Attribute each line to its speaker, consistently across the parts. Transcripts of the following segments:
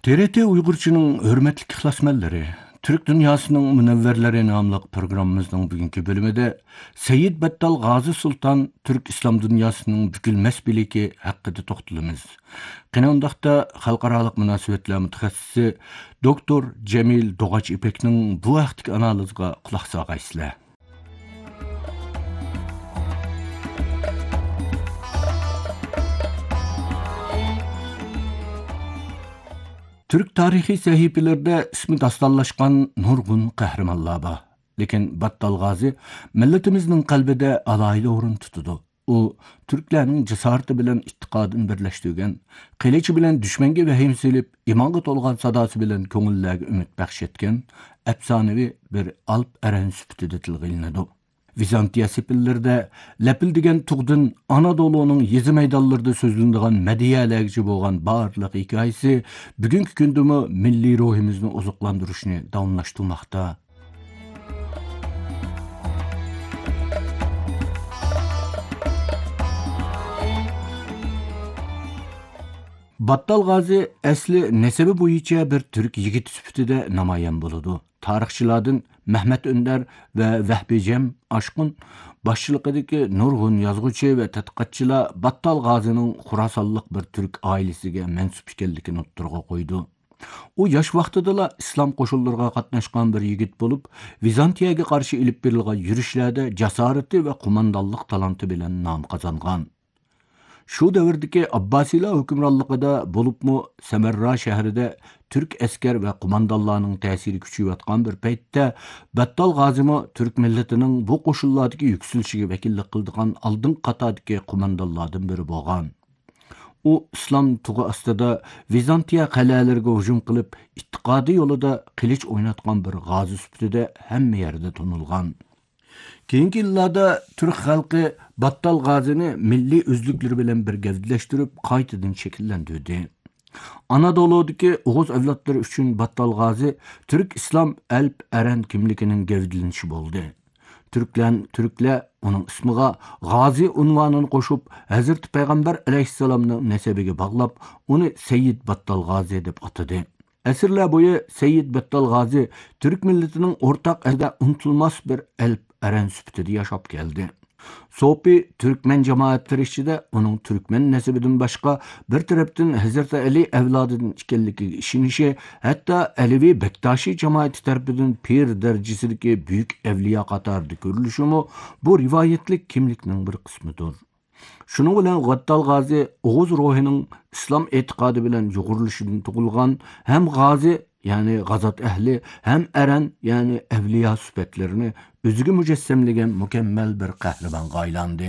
Speaker 1: TRT Uyg'urchining hurmatli ixlosmandlari, Türk dünyasının münevverleri namlı programımızın bugünkü bölümünde Seyyid Battal Gazi Sultan Türk İslam dünyasının bükülmez biliki hakkında toxtalımız. Qine ondaqda xalqaralıq münasibetler mütəxəssisi Doktor Cemil Doğaç İpek'nin bu vaqtki analizga qulaq sağaysizlar. Türk tarihi sahifelerde ismi dastanlaşkan nurgun kahramanlar var. Lekin Battal Gazi milletimizin kalbide alaylı orun tutudu. O, Türklerin cesareti bilen ittikadını birleştirgen, kılıcı bilen düşmenge vehim silip, imanga tolgan sadası bilen köngüllerge ümit bahşetken, efsanevi bir alp eren süptüde tilgilnedi. Vizantiya sepillerde lepil degen tuğdun Anadolu'nun yezi meydallarda sözlündüğün mediyalegci boğan bağırlık hikayesi bugünkü gündümü milli ruhimizni ozuqlandırışını davamlaştırmakta. Battal Gazi esli nesebi boyunca bir Türk yigit süpütüde namayan buludu. Tarixçilardan Mehmet Önder ve Vehbi Cem Aşkın başçılıqidagi nurgun yazgıcı ve tadqiqatçılar Battal Gazi'nin Xurasallık bir Türk ailesiga mensup ekanligini o'ttirg'a qo'ydi. O yaş vaqtidala islom qo'shinlariga qatnashgan bir yigit bo'lib, Vizantiyaga qarshi ilib berilgan yurishlarda jasarati ve qo'mondonlik talanti bilan nom qozongan. Şu devirdeki Abbasiler hükümranlıqıda bolupmu Semerra şehride Türk esker ve kumandanlarının tesiri küçüyatkan bir peytte Battal Gazi'mi Türk milletinin bu koşullardaki yükselişige vekillik kıldıgan aldın katadaki kumandanlardan biri boğan. O İslam tuğu astıda Vizantiya qalalarga hücum kılıp ittikadi yolunda kılıç oynatkan bir gazi süptüde hem yerde tonulgan. Keyinki yıllarda Türk halkı Battal Gazi'ni milli özlükleri bilen bir gevdileştirip qaytadan şekillendirdi. Anadolu'daki Oğuz evlatları üçün Battal Gazi Türk İslam Alp Eren kimlikinin gevdilenişi oldu. Türkler onun ismiga Gazi unvanını koşup Hazreti Peygamber aleyhisselamның nesebiga bağlap onu Seyyid Battal Gazi edip atadı. Əsrlər boyu Seyyid Battal Gazi Türk milletinin ortak elde unutulmaz bir Alp Eren süpütüde yaşap geldi. Sopi Türkmen cemaatleri içinde onun Türkmen nesebiden başka bir taraftan Hazreti Ali evladının ikenligi işinişi, hatta Alevi Bektaşi cemaati tarafından pir derecesideki büyük evliya katardı görülüşümü bu rivayetlik kimlikinin bir kısmıdır. Şunun bilen Battal Gazi Oğuz ruhunun İslam etikadı bilen yuğuruluşunun tuğulgan hem Gazi yani gazat ehli hem Eren yani evliya süpetlerini özgü mücessemligen mükemmel bir kahraman gaylandı.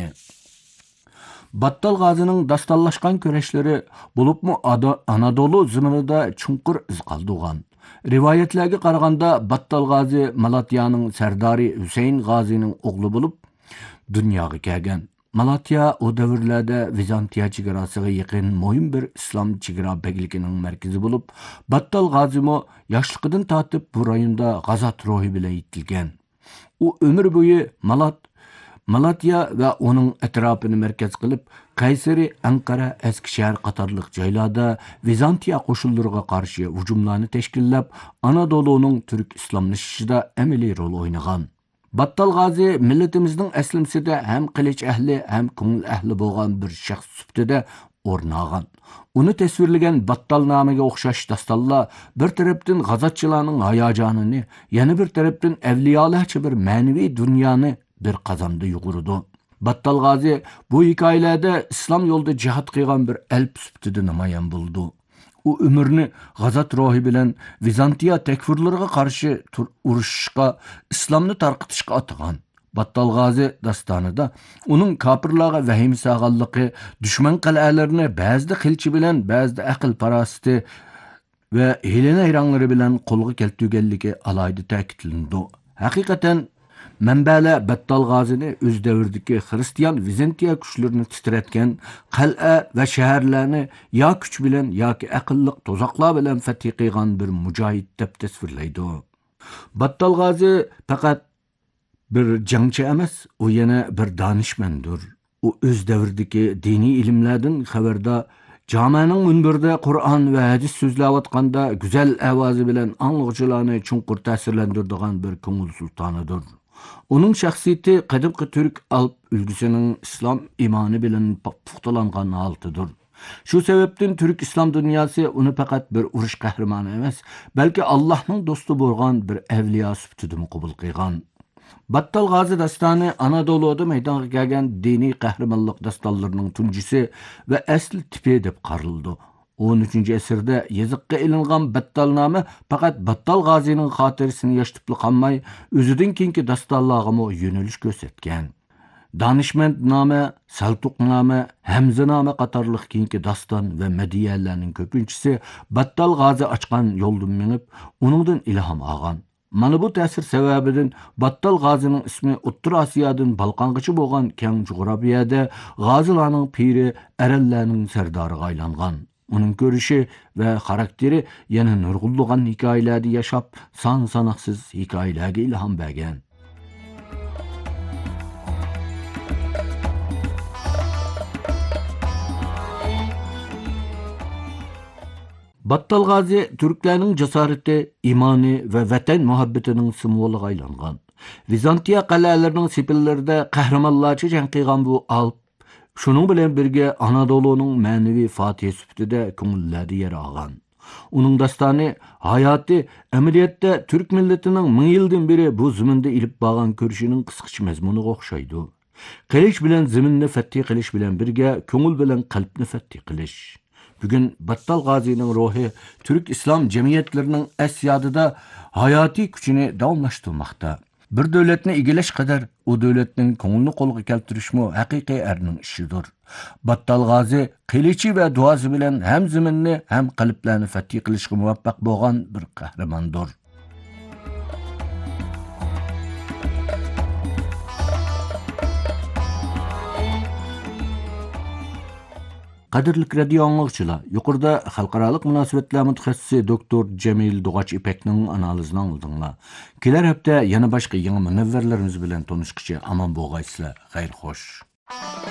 Speaker 1: Battal Gazi'nin dastallaşkan köreşleri bulup mu Anadolu zımınıda çunkur iz kaldıgan. Rivayetlerge qaraganda Battal Gazi Malatya'nın Serdari Hüseyin Gazi'nin oğlu bulup dünyaga kelgen. Malatya o devirlerde Vizantiya çigarasıga yakın muhim bir İslam çigara beglikinin merkezi bulup, Battal Gazi'mi yaşlıqıdan tatip bu rayonda gazat ruhi bile yitilgen. O ömür boyu Malatya ve onun etrafını merkez kılıp, Kayseri, Ankara, Eskişehir qatarlıq joylarda Vizantiya qoşullarına karşı hücumlarını teşkillep, Anadolu'nun Türk İslamlaşışıda emeli rol oynagan. Battal Gazi milletimizin eslimside hem kılıç ehli hem köngül ehli bolgan bir şahs süptüde ornagan. Onu tesvirligen Battal namiga okşaş dastallar bir taraftan gazatçılarının hayacanını, yani bir taraftan evliyalarca bir manevi dünyanı bir kazandı yugurudu. Battal Gazi bu hikayelerde İslam yolda cihat kıygan bir elp süptüde namayan buldu. O ömrünü gazat ruhi bilen Vizantiya tekfirleriga karşı uruşuşqa, İslamны tarqıtışqa atagan. Battal Gazi dastanıda onun kapırlarga vehim sağallıqı, düşman qalalarini ba'zida qilchi bilen, ba'zida aql parasiti ve hile nayranları bilen qo'lga keltirganligi alayda ta'kidlandi. Haqiqatan Mənbələr Battal Gazi'ni öz devirdeki Hristiyan Vizantiya güçlerini titretken qal'a ve şehirlerini ya güç bilen ya ki akıllık tozaklar bilen fethi qıygan bir mücahit dep tasvirlaydi. Battal Gazi fakat bir jangchi emas, o yana bir danışmandır. O öz devirdeki dini ilimlerden xabarda Camining munbirida Qur'on va hadis so'zlayotganda go'zal ovozi bilan anglag'uchilarni chunqur ta'sirlantiradigan bir ko'ngil sultonidir. Uning shaxsiyati qadimgi turk alp ulgusining islom imoni bilan puxtalangan holatidir. Shu sababdan turk islom dunyosi uni faqat bir urush qahramoni emas, balki Allohning do'sti bo'lgan bir avliyo sifatida qabul qilgan. Battal G'azi dastani Anadolu'da meydana kelgan diniy qahramonlik dastonlarining tunjisi va asli tipi deb qaraldi. 13 asrda yazıqqa ilingan Battal nomi faqat Battal G'azining xotirasini yashitib qolmay, o'zidan keyingi dastonlarga yo'nalish ko'rsatgan. Danishmand nomi, Saltuq nomi, Hamza nomi qatorliq keyingi daston va madiyalarning ko'pinchisi Battal G'azi ochgan yo'ldan minib, uningdan ilhom olgan. Mana bu ta'sir sababidan Battal G'azining ismi O'rta Osiyodan Balqongacha bo'lgan keng jug'rafiyada G'azilarning piri, arallarning sardoriga aylangan. Uning ko'rishi va xarakteri yana nurg'unlagan hikoyalarda yashab, son-sanoqsiz hikoyalarga ilhom bergan. Battal G'azi Türklerning jasorati, imoni va vatan muhabbatining simvoliga aylangan. Vizantiya qal'alarining sepillarida qahramonlarcha jang qilgan bu alp, shuning bilan birga Anadolu'ning ma'naviy fatihi sifatida ko'ngillarda yer olgan. Uning dastoni hayoti amaliyotda turk millatining 1000 yildan beri bu zaminda ilib borgan ko'rishining qisqacha mazmuniga o'xshaydi. Qilich bilan zaminni fath qilish bilan birga ko'ngil bilan qalbni fath qilish. Bugün Battal G'azining ruhi Türk İslam cemiyetlerining asyadida hayati kuchini davomlashtirmoqda. Bir davlatni egallash qadar u davlatning ko'nglini qo'lga keltirishmi haqiqiy erning ishidir. Battal G'azi qilichi va duosi bilan ham zaminni ham qalblarni fath qilishga muvaffaq bo'lgan bir qahramondir. Qadirlik radio anglag'uchilar, yuqorida xalqarалық munosabatlar mutaxassisi doktor Jamil Dug'ach İpekning analizini angladinglar. Kelar hafta yana boshqa yangi munavvarlarimiz bilan tanishguncha omon bo'lg'aysizlar. Xayr xo'sh.